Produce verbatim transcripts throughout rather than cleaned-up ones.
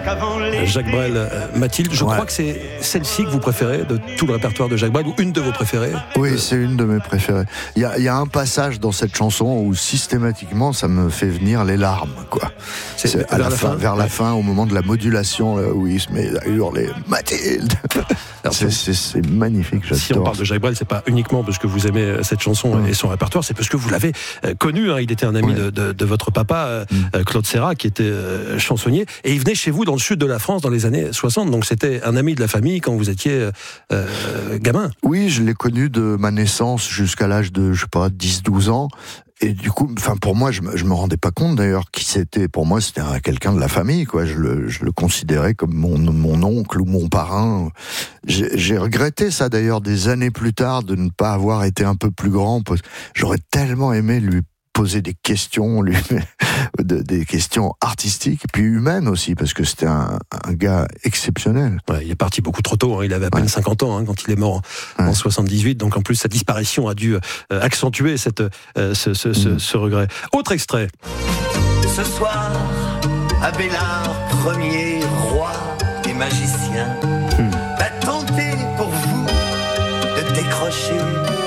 Jacques Brel, euh, Mathilde, je ouais. crois que c'est celle-ci que vous préférez de tout le répertoire de Jacques Brel, ou une de vos préférées. Oui, c'est une de mes préférées. Il y a, il y a un passage dans cette chanson où systématiquement ça me fait venir les larmes, quoi. C'est, c'est à vers, la la fin, fin, vers ouais. la fin, au moment de la modulation, là, où il se met à hurler Mathilde. Alors, c'est, c'est, c'est magnifique, j'adore. Si on parle de Jacques Brel, c'est pas uniquement parce que vous aimez cette chanson mmh. et son répertoire, c'est parce que vous l'avez euh, connu. Hein. Il était un ami ouais. de, de, de votre papa, euh, mmh. Claude Serra, qui était euh, chansonnier, et il venait chez vous dans le sud de la France dans les années soixante. Donc c'était un ami de la famille quand vous étiez euh, gamin. Oui, je l'ai connu de ma naissance jusqu'à l'âge de, je sais pas, dix douze ans. Et du coup, enfin pour moi, je me, je me rendais pas compte d'ailleurs qui c'était. Pour moi, c'était un, quelqu'un de la famille, quoi. Je le, je le considérais comme mon, mon oncle ou mon parrain. J'ai, j'ai regretté ça d'ailleurs des années plus tard de ne pas avoir été un peu plus grand. J'aurais tellement aimé lui poser des questions, lui, de, des questions artistiques, et puis humaines aussi, parce que c'était un, un gars exceptionnel. Ouais, il est parti beaucoup trop tôt, hein. Il avait à peine ouais. cinquante ans hein, quand il est mort en, ouais. en soixante-dix-huit, donc en plus sa disparition a dû euh, accentuer cette, euh, ce, ce, ce, mmh. ce regret. Autre extrait. Ce soir, Abélard, premier roi des magiciens, mmh. va tenter pour vous de décrocher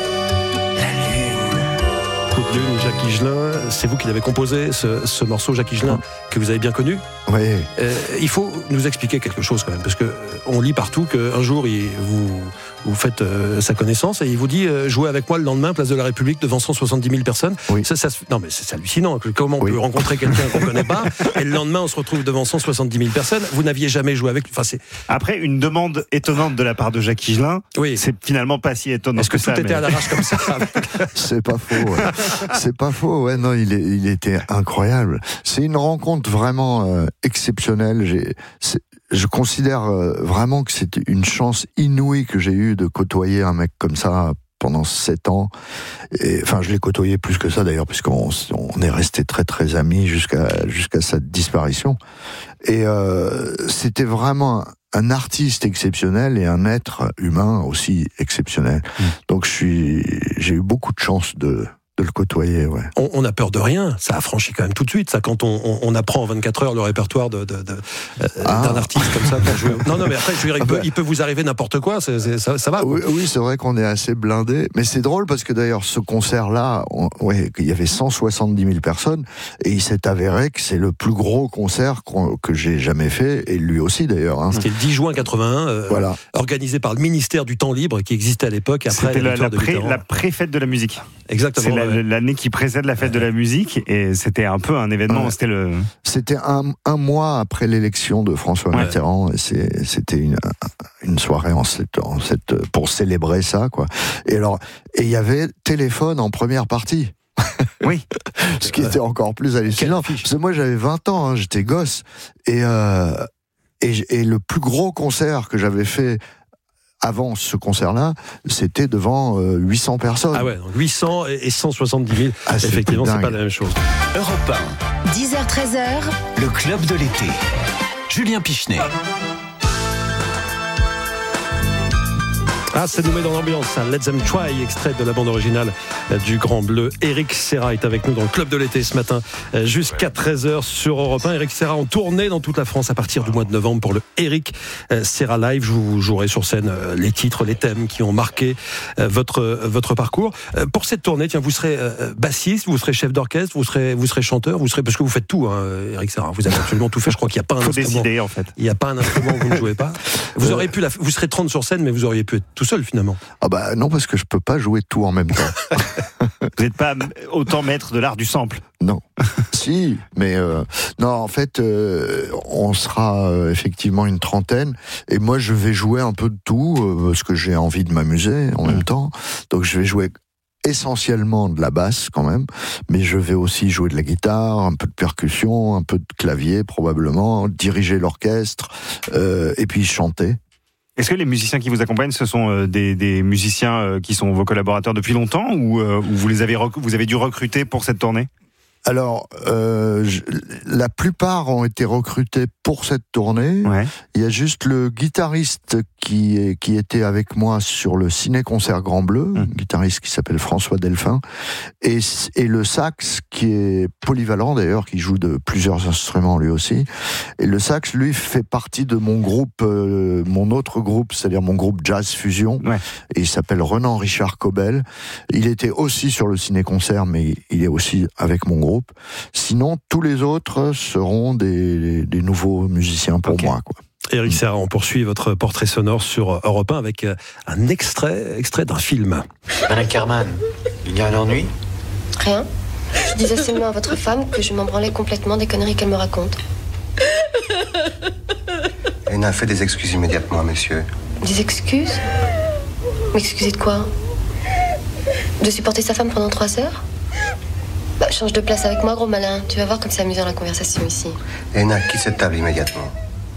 Lune, Jacques Higelin, c'est vous qui l'avez composé, ce, ce morceau, Jacques Higelin, que vous avez bien connu. Oui. Euh, il faut nous expliquer quelque chose quand même, parce que on lit partout qu'un jour il, vous, vous faites euh, sa connaissance et il vous dit euh, jouez avec moi le lendemain, place de la République, devant cent soixante-dix mille personnes. Oui. Ça, ça, non mais c'est hallucinant. Comment on oui. peut rencontrer quelqu'un qu'on ne connaît pas et le lendemain on se retrouve devant cent soixante-dix mille personnes. Vous n'aviez jamais joué avec lui. Enfin, c'est... Après, une demande étonnante de la part de Jacques Higelin, oui. c'est finalement pas si étonnant. Est-ce que, que tout ça, était mais... à l'arrache comme ça? C'est pas faux. Ouais. C'est pas faux. Ouais, non, il, est, il était incroyable. C'est une rencontre vraiment euh, exceptionnelle. J'ai, c'est, je considère euh, vraiment que c'est une chance inouïe que j'ai eue de côtoyer un mec comme ça pendant sept ans. Et, enfin, je l'ai côtoyé plus que ça d'ailleurs, puisqu'on on est resté très très amis jusqu'à jusqu'à sa disparition. Et euh, c'était vraiment un, un artiste exceptionnel et un être humain aussi exceptionnel. Mmh. Donc, je suis, j'ai eu beaucoup de chance de de le côtoyer, ouais. On, on a peur de rien, ça a franchi quand même tout de suite, ça, quand on, on, on apprend en vingt-quatre heures le répertoire de, de, de, euh, ah. d'un artiste comme ça. Pour jouer. Non, non, mais après, je veux dire, il, ah peut, bah. il peut vous arriver n'importe quoi, c'est, c'est, ça, ça va. Oui, oui, c'est vrai qu'on est assez blindé, mais c'est drôle parce que d'ailleurs, ce concert-là, on, ouais, il y avait cent soixante-dix mille personnes, et il s'est avéré que c'est le plus gros concert que j'ai jamais fait, et lui aussi d'ailleurs. Hein. C'était le dix juin quatre-vingt-un, euh, voilà. organisé par le ministère du Temps Libre, qui existait à l'époque, après C'était la, la, la, de pré, la pré-fête de la musique. Exactement. C'est la, l'année qui précède la fête de la musique, et c'était un peu un événement. Ouais. C'était le. C'était un, un mois après l'élection de François ouais. Mitterrand, et c'est, c'était une, une soirée en cette, en cette, pour célébrer ça, quoi. Et alors, et il y avait téléphone en première partie. Oui. Ce qui était encore plus hallucinant. Parce que moi, j'avais vingt ans, hein, j'étais gosse, et, euh, et, et le plus gros concert que j'avais fait avant ce concert-là, c'était devant euh, huit cents personnes. Ah ouais, donc huit cents et cent soixante-dix mille. Ah, effectivement, c'est pas la même chose. Europe un. dix heures treize heures. Le club de l'été. Julien Pichenet. Ah, ça nous met dans l'ambiance, ça. Let Them Try, extrait de la bande originale du Grand Bleu. Éric Serra est avec nous dans le club de l'été ce matin, jusqu'à treize heures sur Europe un. Éric Serra en tournée dans toute la France à partir du mois de novembre pour le Éric Serra Live. Je vous jouerai sur scène les titres, les thèmes qui ont marqué votre, votre parcours. Pour cette tournée, tiens, vous serez bassiste, vous serez chef d'orchestre, vous serez, vous serez chanteur, vous serez, parce que vous faites tout, hein, Éric Serra. Vous avez absolument tout fait. Je crois qu'il n'y a pas un Faut instrument. Décider, en fait. Il n'y a pas un instrument que vous ne jouez pas. Vous auriez pu la, vous serez trente sur scène, mais vous auriez pu être tout seul finalement. Ah bah non, parce que je peux pas jouer tout en même temps. Vous n'êtes pas autant maître de l'art du sample. Non. Si, mais euh, non, en fait, euh, on sera euh, effectivement une trentaine, et moi je vais jouer un peu de tout, euh, parce que j'ai envie de m'amuser en mmh. même temps. Donc je vais jouer essentiellement de la basse quand même, mais je vais aussi jouer de la guitare, un peu de percussion, un peu de clavier probablement, diriger l'orchestre, euh, et puis chanter. Est-ce que les musiciens qui vous accompagnent, ce sont euh, des, des musiciens euh, qui sont vos collaborateurs depuis longtemps, ou, euh, ou vous les avez rec- vous avez dû recruter pour cette tournée ? Alors, euh, je, la plupart ont été recrutés pour cette tournée. Ouais. Il y a juste le guitariste qui, est, qui était avec moi sur le ciné-concert Grand Bleu, mmh. un guitariste qui s'appelle François Delphin, et, et le sax qui est polyvalent d'ailleurs, qui joue de plusieurs instruments lui aussi. Et le sax, lui, fait partie de mon groupe, euh, mon autre groupe, c'est-à-dire mon groupe Jazz Fusion, ouais. et il s'appelle Renan Richard Cobel. Il était aussi sur le ciné-concert, mais il est aussi avec mon groupe. Sinon, tous les autres seront des, des nouveaux musiciens pour okay. moi, quoi. Éric Serra, on poursuit votre portrait sonore sur Europe un avec un extrait, extrait d'un film. Madame Kerman, il y a un ennui ? Rien. Je disais seulement à votre femme que je m'en branlais complètement des conneries qu'elle me raconte. Léna, fait des excuses immédiatement, messieurs. Des excuses ? M'excuser de quoi ? De supporter sa femme pendant trois heures ? Bah, change de place avec moi, gros malin. Tu vas voir comme c'est amusant la conversation ici. Léna, quitte cette table immédiatement.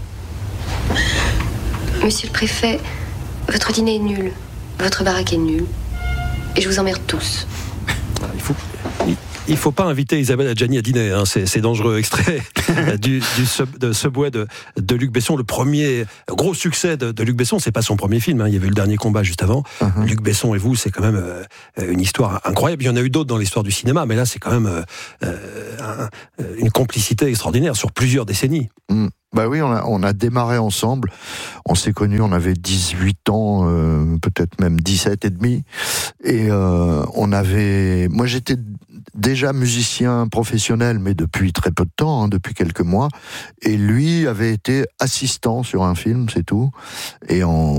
Monsieur le préfet, votre dîner est nul. Votre baraque est nulle. Et je vous emmerde tous. Il faut... Il ne faut pas inviter Isabelle Adjani à dîner, hein. c'est, c'est dangereux. Extrait du, du sub, de Subway de, de Luc Besson, le premier gros succès de, de Luc Besson. C'est pas son premier film, hein. Il y avait eu Le Dernier Combat juste avant. Uh-huh. Luc Besson et vous, c'est quand même euh, une histoire incroyable. Il y en a eu d'autres dans l'histoire du cinéma, mais là, c'est quand même euh, un, une complicité extraordinaire sur plusieurs décennies. Mm. Bah oui, on a, on a démarré ensemble. On s'est connus, on avait dix-huit ans, euh, peut-être même dix-sept et demi. Et euh, on avait... Moi, j'étais déjà musicien professionnel, mais depuis très peu de temps, hein, depuis quelques mois. Et lui avait été assistant sur un film, c'est tout. Et on,